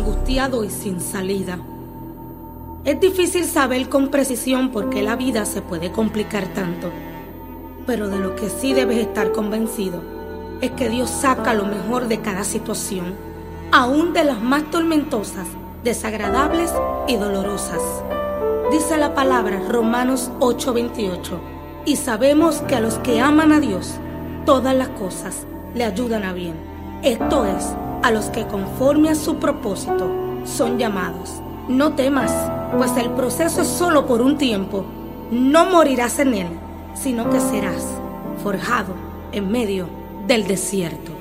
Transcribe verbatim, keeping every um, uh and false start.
angustiado y sin salida. Es difícil saber con precisión por qué la vida se puede complicar tanto, pero de lo que sí debes estar convencido es que Dios saca lo mejor de cada situación, aún de las más tormentosas, desagradables y dolorosas. Dice la palabra Romanos ocho veintiocho, y sabemos que a los que aman a Dios, todas las cosas le ayudan a bien. Esto es, a los que conforme a su propósito son llamados. No temas, pues el proceso es solo por un tiempo. No morirás en él, sino que serás forjado en medio del desierto.